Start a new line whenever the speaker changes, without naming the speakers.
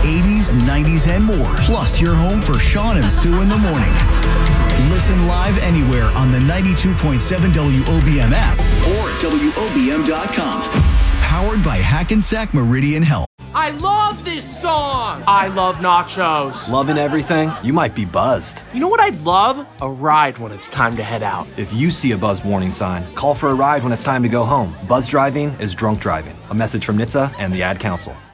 80s, 90s, and more. Plus, your home for Sean and Sue in the morning. Listen live anywhere on the 92.7 WOBM app or at WOBM.com. Powered by Hackensack Meridian Health.
I love this song! I love nachos.
Loving everything? You might be buzzed.
You know what I'd love? A ride when it's time to head out.
If you see a buzz warning sign, call for a ride when it's time to go home. Buzz driving is drunk driving. A message from NHTSA and the Ad Council.